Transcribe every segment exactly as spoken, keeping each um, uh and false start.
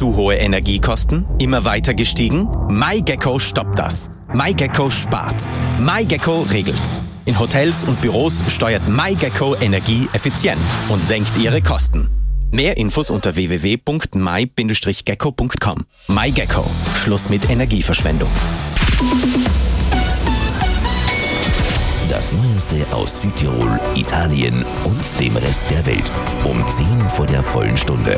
Zu hohe Energiekosten? Immer weiter gestiegen? MyGecko stoppt das. MyGecko spart. MyGecko regelt. In Hotels und Büros steuert MyGecko Energie effizient und senkt ihre Kosten. Mehr Infos unter w w w punkt my Bindestrich gecko punkt com. MyGecko. Schluss mit Energieverschwendung. Das Neueste aus Südtirol, Italien und dem Rest der Welt. Um zehn vor der vollen Stunde.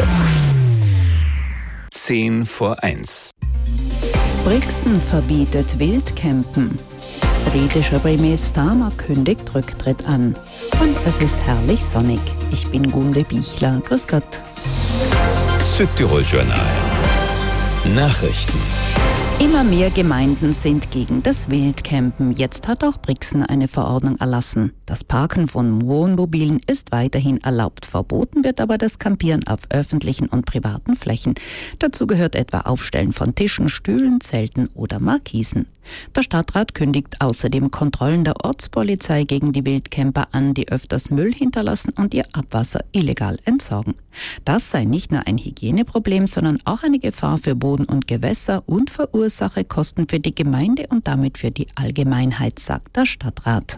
zehn vor eins. Brixen verbietet Wildcampen. Britischer Premier Starmer kündigt Rücktritt an. Und es ist herrlich sonnig. Ich bin Gunde Bichler. Grüß Gott. Südtirol Journal. Nachrichten. Immer mehr Gemeinden sind gegen das Wildcampen. Jetzt hat auch Brixen eine Verordnung erlassen. Das Parken von Wohnmobilen ist weiterhin erlaubt. Verboten wird aber das Campieren auf öffentlichen und privaten Flächen. Dazu gehört etwa Aufstellen von Tischen, Stühlen, Zelten oder Markisen. Der Stadtrat kündigt außerdem Kontrollen der Ortspolizei gegen die Wildcamper an, die öfters Müll hinterlassen und ihr Abwasser illegal entsorgen. Das sei nicht nur ein Hygieneproblem, sondern auch eine Gefahr für Boden und Gewässer und verursache Kosten für die Gemeinde und damit für die Allgemeinheit, sagt der Stadtrat.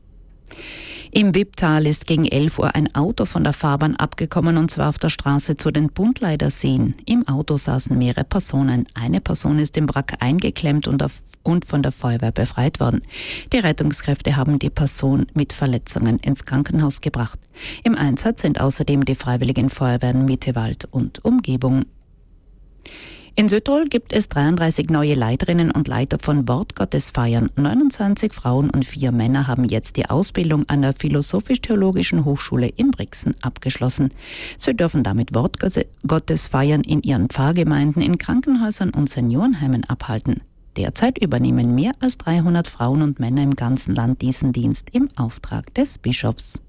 Im Wipptal ist gegen elf Uhr ein Auto von der Fahrbahn abgekommen, und zwar auf der Straße zu den Buntleider Seen. Im Auto saßen mehrere Personen. Eine Person ist im Wrack eingeklemmt und, auf, und von der Feuerwehr befreit worden. Die Rettungskräfte haben die Person mit Verletzungen ins Krankenhaus gebracht. Im Einsatz sind außerdem die Freiwilligen Feuerwehren Mittewald und Umgebung. In Südtirol gibt es dreiunddreißig neue Leiterinnen und Leiter von Wortgottesfeiern. neunundzwanzig Frauen und vier Männer haben jetzt die Ausbildung an der Philosophisch-Theologischen Hochschule in Brixen abgeschlossen. Sie dürfen damit Wortgottesfeiern in ihren Pfarrgemeinden, in Krankenhäusern und Seniorenheimen abhalten. Derzeit übernehmen mehr als dreihundert Frauen und Männer im ganzen Land diesen Dienst im Auftrag des Bischofs.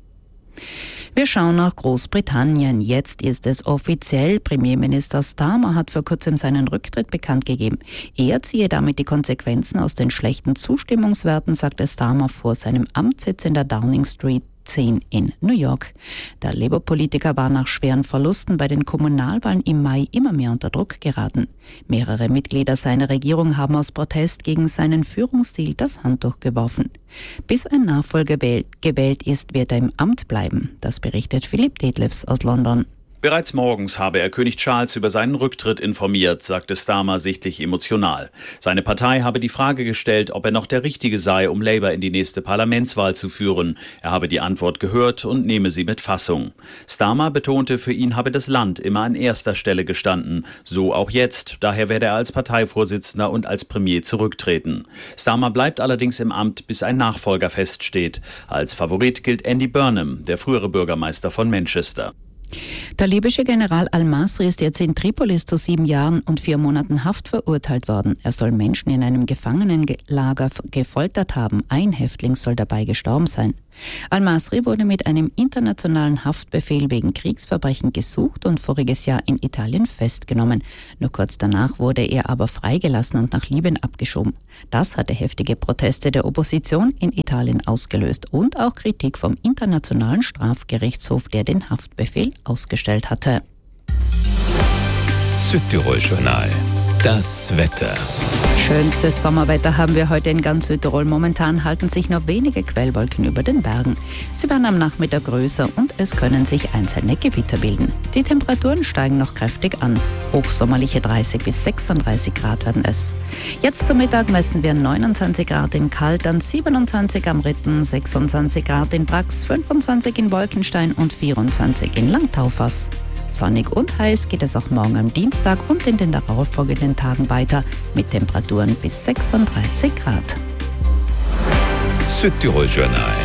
Wir schauen nach Großbritannien. Jetzt ist es offiziell. Premierminister Starmer hat vor kurzem seinen Rücktritt bekannt gegeben. Er ziehe damit die Konsequenzen aus den schlechten Zustimmungswerten, sagte Starmer vor seinem Amtssitz in der Downing Street zehn in New York. Der Labour-Politiker war nach schweren Verlusten bei den Kommunalwahlen im Mai immer mehr unter Druck geraten. Mehrere Mitglieder seiner Regierung haben aus Protest gegen seinen Führungsstil das Handtuch geworfen. Bis ein Nachfolger gewählt ist, wird er im Amt bleiben. Das berichtet Philipp Detlefs aus London. Bereits morgens habe er König Charles über seinen Rücktritt informiert, sagte Starmer sichtlich emotional. Seine Partei habe die Frage gestellt, ob er noch der Richtige sei, um Labour in die nächste Parlamentswahl zu führen. Er habe die Antwort gehört und nehme sie mit Fassung. Starmer betonte, für ihn habe das Land immer an erster Stelle gestanden. So auch jetzt. Daher werde er als Parteivorsitzender und als Premier zurücktreten. Starmer bleibt allerdings im Amt, bis ein Nachfolger feststeht. Als Favorit gilt Andy Burnham, der frühere Bürgermeister von Manchester. Der libysche General al-Masri ist jetzt in Tripolis zu sieben Jahren und vier Monaten Haft verurteilt worden. Er soll Menschen in einem Gefangenenlager gefoltert haben. Ein Häftling soll dabei gestorben sein. Al-Masri wurde mit einem internationalen Haftbefehl wegen Kriegsverbrechen gesucht und voriges Jahr in Italien festgenommen. Nur kurz danach wurde er aber freigelassen und nach Libyen abgeschoben. Das hatte heftige Proteste der Opposition in Italien ausgelöst und auch Kritik vom Internationalen Strafgerichtshof, der den Haftbefehl ausgestellt hatte. Südtirol Journal. Das Wetter. Schönstes Sommerwetter haben wir heute in ganz Südtirol. Momentan halten sich noch wenige Quellwolken über den Bergen. Sie werden am Nachmittag größer und es können sich einzelne Gewitter bilden. Die Temperaturen steigen noch kräftig an. Hochsommerliche dreißig bis sechsunddreißig Grad werden es. Jetzt zum Mittag messen wir neunundzwanzig Grad in Kaltern, siebenundzwanzig am Ritten, sechsundzwanzig Grad in Brax, fünfundzwanzig in Wolkenstein und vierundzwanzig in Langtaufers. Sonnig und heiß geht es auch morgen am Dienstag und in den darauffolgenden Tagen weiter mit Temperaturen bis sechsunddreißig Grad. Südtirol Journal.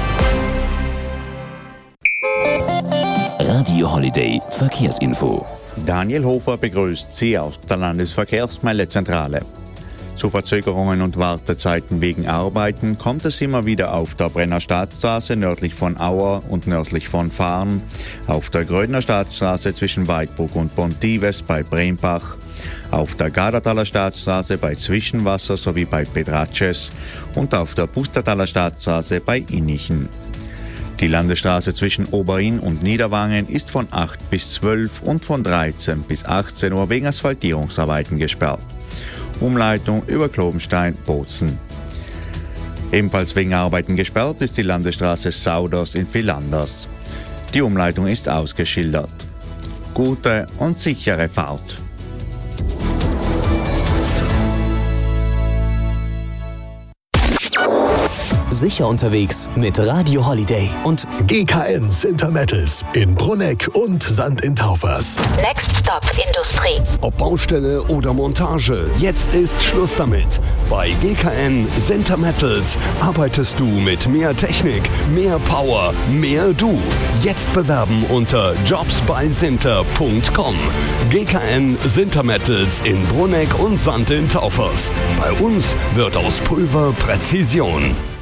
Radio Holiday Verkehrsinfo. Daniel Hofer begrüßt Sie aus der Landesverkehrsmeldezentrale. Zu Verzögerungen und Wartezeiten wegen Arbeiten kommt es immer wieder auf der Brenner Staatsstraße nördlich von Auer und nördlich von Farn, auf der Grödner Staatsstraße zwischen Weidbruck und Pontives bei Brembach, auf der Gardertaler Staatsstraße bei Zwischenwasser sowie bei Pedratsches und auf der Pustertaler Staatsstraße bei Innichen. Die Landesstraße zwischen Oberinn und Niederwangen ist von acht bis zwölf und von dreizehn bis achtzehn Uhr wegen Asphaltierungsarbeiten gesperrt. Umleitung über Klobenstein-Bozen. Ebenfalls wegen Arbeiten gesperrt ist die Landesstraße Sauders in Villanders. Die Umleitung ist ausgeschildert. Gute und sichere Fahrt. Sicher unterwegs mit Radio Holiday und G K N Sintermettels in Brunegg und Sand in Taufers. Next Stop Industrie. Ob Baustelle oder Montage, jetzt ist Schluss damit. Bei G K N Sintermettels arbeitest du mit mehr Technik, mehr Power, mehr du. Jetzt bewerben unter jobs bei sinter punkt com. G K N Sintermettels in Brunegg und Sand in Taufers. Bei uns wird aus Pulver Präzision.